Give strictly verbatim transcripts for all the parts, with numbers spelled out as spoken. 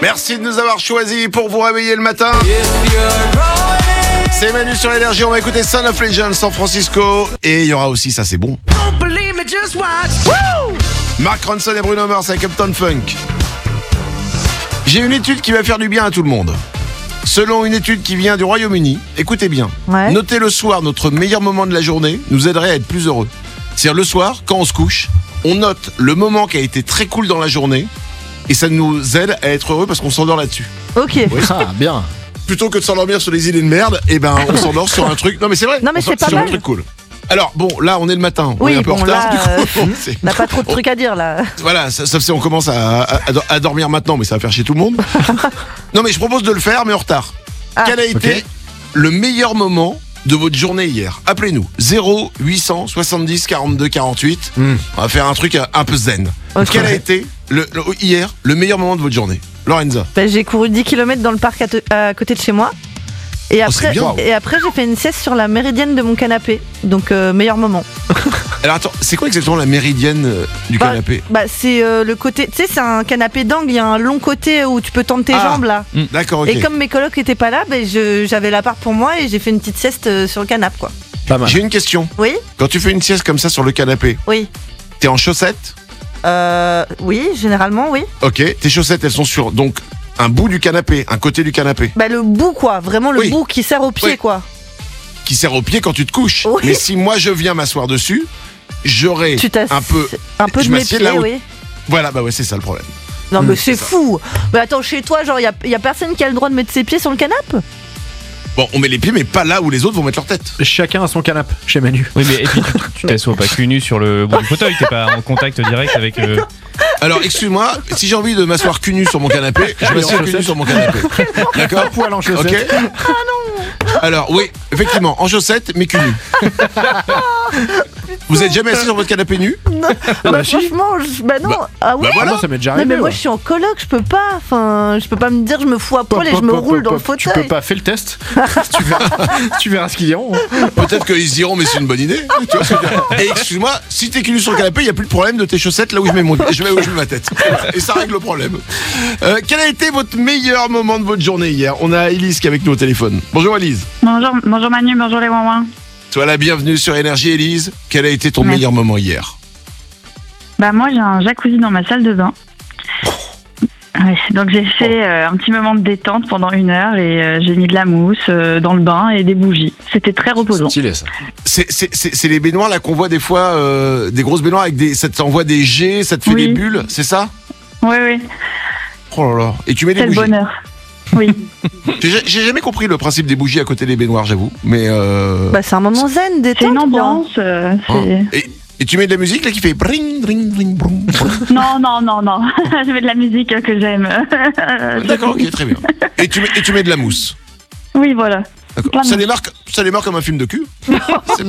Merci de nous avoir choisis pour vous réveiller le matin. C'est Manu sur Énergie, on va écouter Son of Legend, San Francisco. Et il y aura aussi, ça c'est bon, Mark Ronson et Bruno Mars avec Uptown Funk. J'ai une étude qui va faire du bien à tout le monde. Selon une étude qui vient du Royaume-Uni, écoutez bien, ouais. Noter le soir notre meilleur moment de la journée nous aiderait à être plus heureux. C'est-à-dire le soir, quand on se couche, on note le moment qui a été très cool dans la journée et ça nous aide à être heureux parce qu'on s'endort là-dessus. Ok. Oui, ah, bien. Plutôt que de s'endormir sur des idées de merde, eh ben on s'endort sur un truc. Non mais c'est vrai. Non mais c'est pas sur mal. un truc cool. Alors bon, là on est le matin, on oui, est un peu bon, en retard. Là, du coup, euh, bon, c'est... on n'a pas trop de trucs à dire là. Voilà, sauf si on commence à, à, à dormir maintenant, mais ça va faire chier tout le monde. Non mais je propose de le faire, mais en retard. Ah, Quel a été okay. le meilleur moment de votre journée hier? Appelez-nous zéro huit cent soixante-dix quarante-deux quarante-huit. Mm. On va faire un truc un peu zen. Okay. Quel a été le, le, hier le meilleur moment de votre journée? Lorenza. Ben, j'ai couru dix kilomètres dans le parc à, te, à côté de chez moi. Et après, oh, bien, et après j'ai fait une sieste sur la méridienne de mon canapé. Donc euh, meilleur moment. Alors attends, c'est quoi exactement la méridienne euh, du bah, canapé? Bah c'est euh, le côté, tu sais c'est un canapé d'angle, il y a un long côté où tu peux tendre tes ah, jambes là. Mm. D'accord, ok. Et comme mes colocs étaient pas là, ben, je, j'avais l'appart pour moi et j'ai fait une petite sieste euh, sur le canapé quoi. Pas mal. J'ai une question. Oui. Quand tu fais une sieste comme ça sur le canapé, Oui. t'es en chaussettes? Euh, oui, généralement oui. Ok, tes chaussettes elles sont sur donc un bout du canapé, un côté du canapé. Bah le bout quoi, vraiment le Oui. bout qui sert au pied Oui. quoi. Qui sert au pied quand tu te couches. Oui. Mais si moi je viens m'asseoir dessus, j'aurai Tu t'ass... un peu. un peu je de mes m'assieds pieds, là où- oui. Voilà, bah ouais, c'est ça le problème. Non Mmh, mais c'est c'est ça. fou. Mais attends, chez toi, genre, il y a, y a personne qui a le droit de mettre ses pieds sur le canapé? Bon, on met les pieds, mais pas là où les autres vont mettre leur tête. Chacun a son canapé chez Manu. Oui, mais et puis tu, tu t'assois pas cul nu sur le bout du fauteuil, t'es pas en contact direct avec. Euh... Alors, excuse-moi, si j'ai envie de m'asseoir cul nu sur mon canapé, je m'assieds cul nu sur mon canapé. D'accord? Poil en chaussettes. Ok. Ah non. Alors, oui, effectivement, en chaussettes, mais cul nu. Vous êtes jamais assis sur votre canapé nu? Non, bah, bah, si. franchement, je- bah non. Bah, ah ouais. bah voilà. Ah, moi, ça m'est déjà Non arrivé. mais moi ouais. je suis en coloc, je peux pas. Enfin, je peux pas me dire je me fous à poil et Pop, je me pop, roule pop, dans le pop. Tu fauteuil. peux pas, fais le test. tu, verras, tu verras ce qu'ils diront. Peut-être qu'ils se diront, mais c'est une bonne idée. Tu vois ce que je veux dire? Et excuse-moi, si t'es cul nu sur le canapé, il n'y a plus de problème de tes chaussettes là où je mets, mon, je mets, où je mets ma tête. Et ça règle le problème. Euh, quel a été votre meilleur moment de votre journée hier? On a Elise qui est avec nous au téléphone. Bonjour Elise. Bonjour, bonjour Manu, bonjour les ouin-ouin. Sois la bienvenue sur Énergie Elise. Quel a été ton Merci. meilleur moment hier? Bah moi j'ai un jacuzzi dans ma salle de bain. Ouais, donc j'ai fait euh, un petit moment de détente pendant une heure et euh, j'ai mis de la mousse euh, dans le bain et des bougies. C'était très reposant. Stylé ça. C'est, c'est, c'est, c'est les baignoires là qu'on voit des fois, euh, des grosses baignoires avec des, ça t'envoie des jets, ça te fait Oui. des bulles, c'est ça? Oui, oui, Oh là là. Et tu mets des c'est le bougies. bonheur. Oui. J'ai, j'ai jamais compris le principe des bougies à côté des baignoires, j'avoue. Mais euh... Bah c'est un moment zen, détente. C'est une quoi. ambiance. euh, c'est... hein. Et, et tu mets de la musique là qui fait bring bring bring bring. Non, non, non, non. Je mets de la musique que j'aime. D'accord, ok, très bien. Et tu mets, et tu mets de la mousse. Oui, voilà. D'accord. Plein de Ça mousse. démarre, ça démarre comme un film de cul. C'est,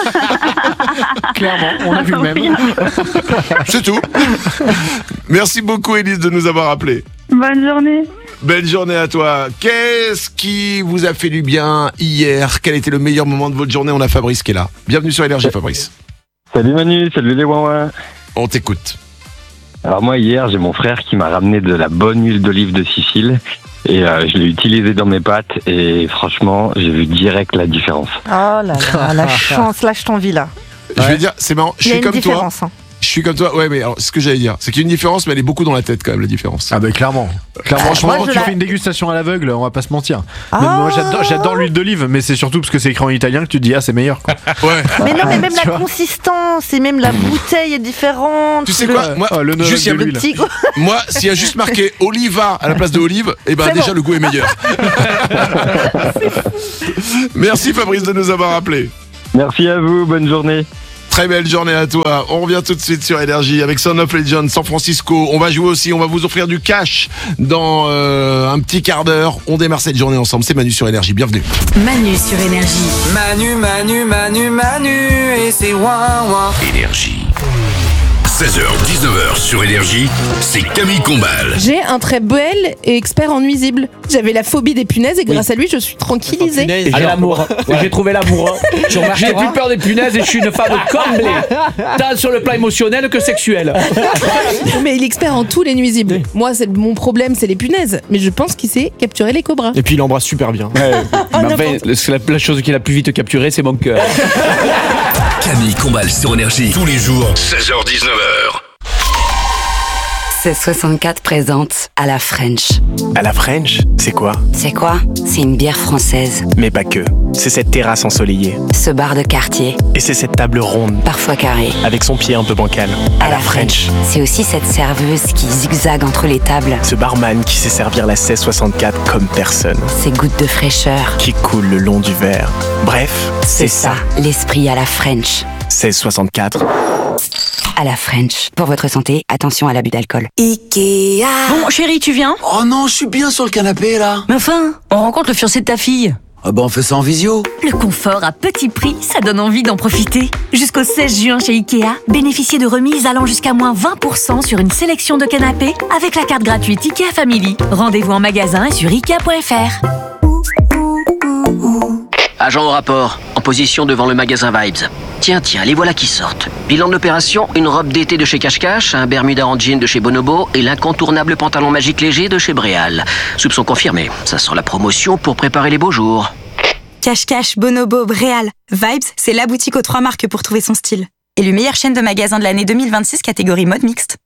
Clairement, on a vu le même. Oui. c'est tout. Merci beaucoup Élise de nous avoir appelés. Bonne journée. Belle journée à toi. Qu'est-ce qui vous a fait du bien hier? Quel était le meilleur moment de votre journée? On a Fabrice qui est là. Bienvenue sur Énergie Fabrice. Salut Manu, salut les ouin-ouin. On t'écoute. Alors moi hier j'ai mon frère qui m'a ramené de la bonne huile d'olive de Sicile et euh, je l'ai utilisée dans mes pâtes et franchement j'ai vu direct la différence. Oh là là, la chance, là je t'envie là. Je vais Ouais. dire, c'est marrant, je Il y a suis une comme toi. différence. Hein. Je suis comme toi. Ouais, mais alors, ce que j'allais dire, c'est qu'il y a une différence, mais elle est beaucoup dans la tête quand même, la différence. Ah bah clairement. Clairement, Moi, franchement, je tu la- fais une dégustation à l'aveugle, on va pas se mentir. Ah. Même moi j'adore, j'adore l'huile d'olive, mais c'est surtout parce que c'est écrit en italien que tu te dis ah c'est meilleur. Quoi. Ouais. Mais non, mais même Tu la vois. consistance et même la bouteille est différente. Tu sais Le- quoi? Moi, Oh, le juste, il y a- de Le l'huile. petit. moi, s'il y a juste marqué Oliva à la place de olive, eh ben C'est déjà bon. le goût est meilleur. Merci Fabrice de nous avoir appelés. Merci à vous, bonne journée. Très belle journée à toi. On revient tout de suite sur Énergie avec Son of Legend, San Francisco. On va jouer aussi, on va vous offrir du cash dans euh, un petit quart d'heure. On démarre cette journée ensemble. C'est Manu sur Énergie. Bienvenue. Manu sur Énergie. Manu, Manu, Manu, Manu, et c'est ouin ouin. Énergie. seize heures dix-neuf heures sur Énergie, c'est Camille Combal. J'ai un très bel et expert en nuisibles. J'avais la phobie des punaises et grâce à lui, je suis tranquillisée. Et j'ai l'amour. J'ai trouvé l'amour. J'ai plus peur des punaises et je suis une femme comblée. Tant sur le plan émotionnel que sexuel. Mais il est expert en tous les nuisibles. Moi, c'est mon problème, c'est les punaises. Mais je pense qu'il sait capturer les cobras. Et puis il embrasse super bien. Ouais, il fait, la, la chose qu'il a plus vite capturée, c'est mon cœur. Camille Combal sur Énergie, tous les jours, seize heures dix-neuf heures. seize soixante-quatre présente à la French. À la French, c'est quoi? C'est quoi? C'est une bière française. Mais pas que. C'est cette terrasse ensoleillée. Ce bar de quartier. Et c'est cette table ronde. Parfois carrée. Avec son pied un peu bancal. À, à la, la French. French. C'est aussi cette serveuse qui zigzague entre les tables. Ce barman qui sait servir la seize soixante-quatre comme personne. Ces gouttes de fraîcheur. Qui coulent le long du verre. Bref, c'est, c'est ça. ça. L'esprit à la French. seize soixante-quatre. À la French. Pour votre santé, attention à l'abus d'alcool. Ikea. Bon, chérie, tu viens? Oh non, je suis bien sur le canapé, là. Mais enfin, on rencontre le fiancé de ta fille. Ah bah on fait ça en visio. Le confort à petit prix, ça donne envie d'en profiter. Jusqu'au seize juin chez Ikea, bénéficiez de remises allant jusqu'à moins vingt pour cent sur une sélection de canapés avec la carte gratuite Ikea Family. Rendez-vous en magasin et sur ikea point f r. Agent au rapport, en position devant le magasin Vibes. Tiens, tiens, les voilà qui sortent. Bilan de l'opération, une robe d'été de chez Cache Cache, un Bermuda en jean de chez Bonobo et l'incontournable pantalon magique léger de chez Bréal. Soupçon confirmé, ça sent la promotion pour préparer les beaux jours. Cache Cache, Bonobo, Bréal. Vibes, c'est la boutique aux trois marques pour trouver son style. Élue meilleure chaîne de magasins de l'année deux mille vingt-six, catégorie mode mixte.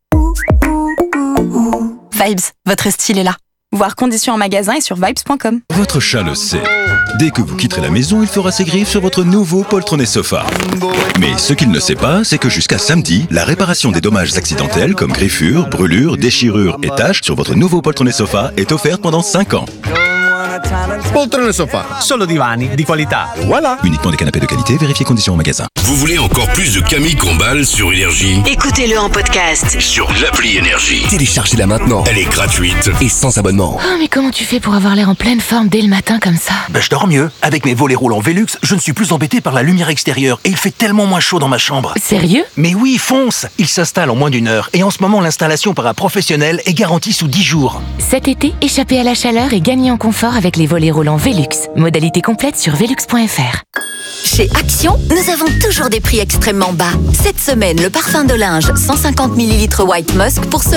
Vibes, votre style est là. Voir conditions en magasin et sur vibes point com. Votre chat le sait. Dès que vous quitterez la maison, il fera ses griffes sur votre nouveau poltronné sofa. Mais ce qu'il ne sait pas, c'est que jusqu'à samedi, la réparation des dommages accidentels comme griffures, brûlures, déchirures et taches sur votre nouveau poltronné sofa est offerte pendant cinq ans. Poltrone sofa. Solo divani di qualità. Voilà. Uniquement des canapés de qualité, vérifiez conditions en magasin. Vous voulez encore plus de Camille Combal sur Énergie? Écoutez-le en podcast. Sur l'appli Énergie. Téléchargez-la maintenant. Elle est gratuite et sans abonnement. Oh, mais comment tu fais pour avoir l'air en pleine forme dès le matin comme ça? Ben, je dors mieux. Avec mes volets roulants Velux, je ne suis plus embêté par la lumière extérieure et il fait tellement moins chaud dans ma chambre. Sérieux? Mais oui, fonce. Il s'installe en moins d'une heure et en ce moment, l'installation par un professionnel est garantie sous dix jours. Cet été, échappez à la chaleur et gagnez en confort avec les volets roulants Velux. Modalité complète sur velux point f r. Chez Action, nous avons toujours des prix extrêmement bas. Cette semaine, le parfum de linge cent cinquante millilitres White Musk pour seulement